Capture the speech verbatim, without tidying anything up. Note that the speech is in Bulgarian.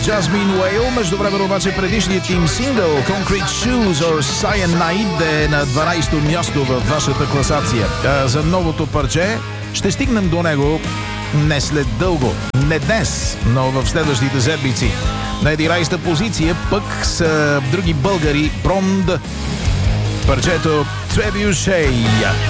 Jasmine Whale. Междувременно обаче предишният им сингъл Concrete Shoes or Cyanide е на дванайсето място във вашата класация. А за новото парче ще стигнем до него не след дълго. Не днес, но в следващите седмици. На единайсета позиция пък са други българи. Бронд. Парчето Trebuchet.